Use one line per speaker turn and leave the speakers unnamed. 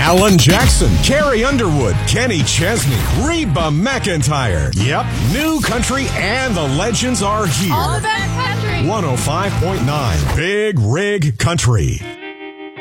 Alan Jackson, Carrie Underwood, Kenny Chesney, Reba McEntire. Yep, new country and the legends are here.
All of that country.
105.9 Big Rig Country.